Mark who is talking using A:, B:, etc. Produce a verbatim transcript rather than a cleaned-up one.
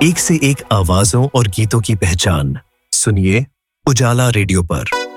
A: एक से एक आवाजों और गीतों की पहचान सुनिए उजाला रेडियो पर।